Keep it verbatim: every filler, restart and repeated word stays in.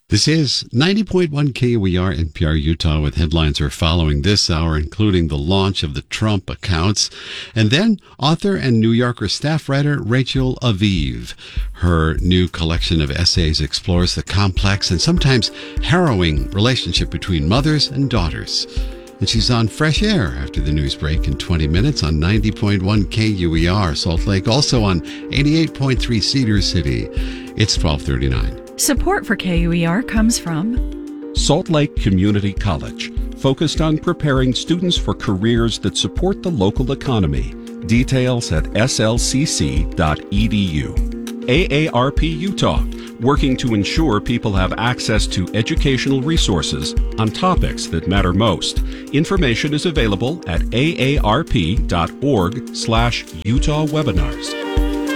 This is ninety point one K U E R N P R Utah, with headlines are following this hour, including the launch of the Trump accounts. And then author and New Yorker staff writer Rachel Aviv. Her new collection of essays explores the complex and sometimes harrowing relationship between mothers and daughters. And she's on Fresh Air after the news break in twenty minutes on ninety point one K U E R Salt Lake, also on eighty-eight point three Cedar City. It's twelve thirty-nine. Support for K U E R comes from Salt Lake Community College, focused on preparing students for careers that support the local economy. Details at S L C C dot E D U. A A R P Utah, working to ensure people have access to educational resources on topics that matter most. Information is available at A A R P dot org slash Utah webinars.